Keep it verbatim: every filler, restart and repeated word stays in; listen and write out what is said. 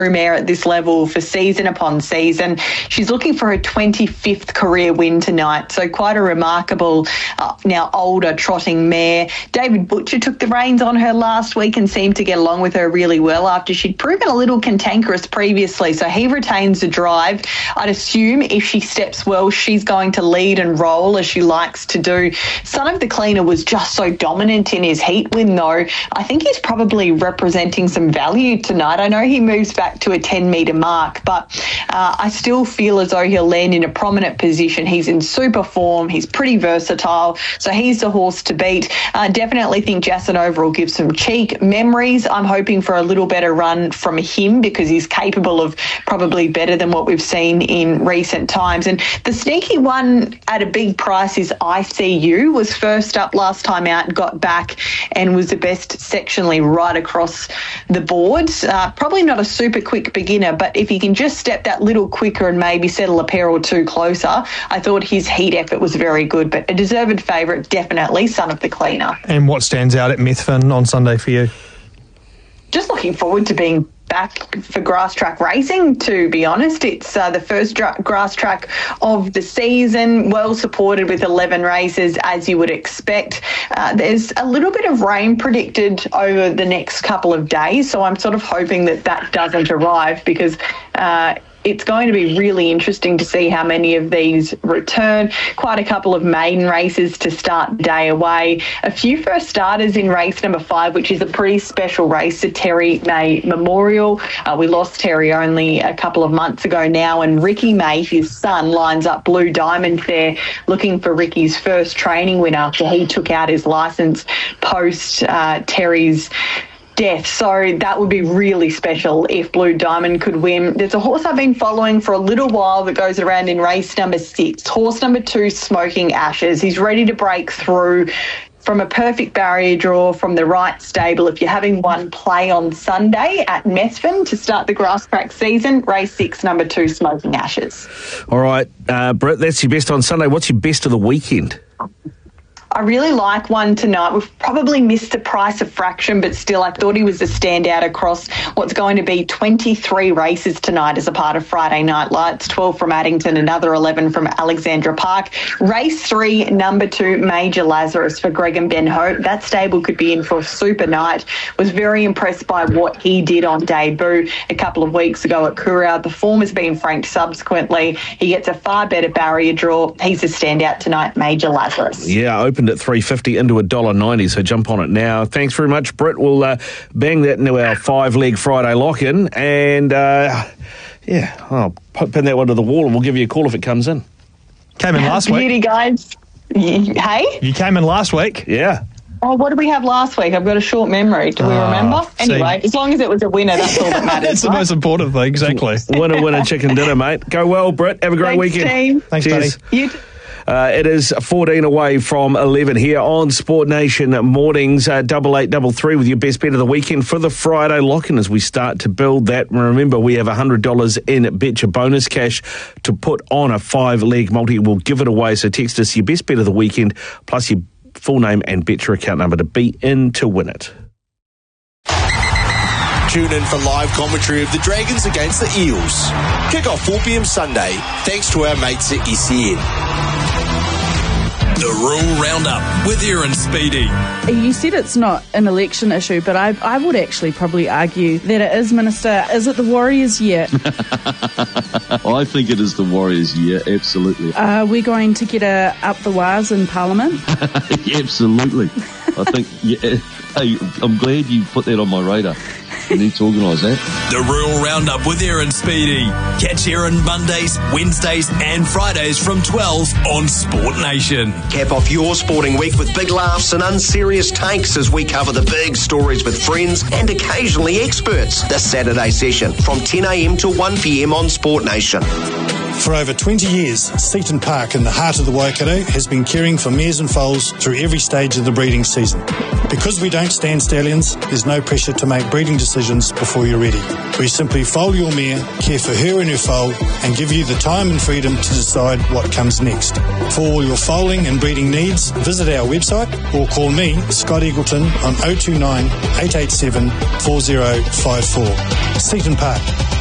mare at this level for season upon season. She's looking for her twenty-fifth career win tonight, so quite a remarkable, uh, now older trotting mare. David Butcher took the reins on her last week and seemed to get along with her really well after she'd proven a little cantankerous previously, so he retains the drive. I'd assume if she steps well, she's going to lead and roll as she likes to do. Son of the Cleaner was just so dominant in his heat win, though. I think he's probably representing some value tonight. I know he moves back to a ten metre mark, but uh, I still feel as though he'll land in a prominent position. He's in super form. He's pretty versatile, so he's the horse to beat. I uh, definitely think Jasanova will give some cheek. Memories, I'm hoping for a little better run from him because he's capable of probably better than what we've seen in recent times. And the sneaky one at a big price is I C U, was first up last time out, got back and was the best sectionally right across the board. Uh, probably not a super quick beginner, but if he can just step that little quicker and maybe settle a pair or two closer, I thought his heat effort was very good, but a deserved favourite, definitely, Son of the Cleaner. And what stands out at Methven on Sunday for you? Just looking forward to being back for grass track racing, to be honest. It's uh, the first dra- grass track of the season, well supported with eleven races, as you would expect. Uh, there's a little bit of rain predicted over the next couple of days, so I'm sort of hoping that that doesn't arrive because uh, it's going to be really interesting to see how many of these return. Quite a couple of maiden races to start the day away. A few first starters in race number five, which is a pretty special race, the Terry May Memorial. Uh, we lost Terry only a couple of months ago now, and Ricky May, his son, lines up Blue Diamond there, looking for Ricky's first training win after he took out his licence post uh, Terry's death. So that would be really special if Blue Diamond could win. There's a horse I've been following for a little while that goes around in race number six. Horse number two, Smoking Ashes. He's ready to break through from a perfect barrier draw from the right stable. If you're having one play on Sunday at Methven to start the grass track season, race six, number two, Smoking Ashes. All right, uh, Britt, that's your best on Sunday. What's your best of the weekend? I really like one tonight. We've probably missed the price a fraction, but still I thought he was a standout across what's going to be twenty-three races tonight as a part of Friday Night Lights, twelve from Addington, another eleven from Alexandra Park. Race three, number two, Major Lazarus for Greg and Ben Hope. That stable could be in for a super night. Was very impressed by what he did on debut a couple of weeks ago at Koorau. The form has been franked subsequently. He gets a far better barrier draw. He's a standout tonight, Major Lazarus. Yeah, open at three fifty into one dollar ninety, so jump on it now. Thanks very much, Britt. We'll uh, bang that into our five-leg Friday lock-in, and uh, yeah, I'll pin that one to the wall and we'll give you a call if it comes in. Came in last week. Beauty, guys. Hey? You came in last week. Yeah. Oh, what did we have last week? I've got a short memory. Do we oh, remember? Anyway, see. As long as it was a winner, that's all that matters. That's right? the most important thing, exactly. Winner, winner, chicken dinner, mate. Go well, Britt. Have a great Thanks, weekend. Team. Thanks, Cheers. buddy. You t- Uh, it is fourteen away from eleven here on Sport Nation Mornings, uh, double eight double three with your best bet of the weekend for the Friday lock-in as we start to build that. Remember, we have one hundred dollars in Betcha bonus cash to put on a five-leg multi. We'll give it away, so text us your best bet of the weekend plus your full name and Betcha account number to be in to win it. Tune in for live commentary of the Dragons against the Eels. Kick off four p.m. Sunday, thanks to our mates at E C N. The Rural Roundup with Aaron Speedy. You said it's not an election issue, but I, I would actually probably argue that it is, Minister. Is it the Warriors' year? I think it is the Warriors' year, absolutely. Are we going to get a up the wires in Parliament? Absolutely. I think, yeah, hey, I'm glad you put that on my radar. We need to organise that. The Rural Roundup with Aaron Speedy. Catch Aaron Mondays, Wednesdays and Fridays from twelve on Sport Nation. Cap off your sporting week with big laughs and unserious takes as we cover the big stories with friends and occasionally experts. This Saturday session from ten a.m. to one p.m. on Sport Nation. For over twenty years, Seaton Park in the heart of the Waikato has been caring for mares and foals through every stage of the breeding season. Because we don't stand stallions, there's no pressure to make breeding decisions before you're ready. We simply foal your mare, care for her and her foal, and give you the time and freedom to decide what comes next. For all your foaling and breeding needs, visit our website or call me, Scott Eagleton, on oh two nine, eight eight seven, four oh five four. Seaton Park.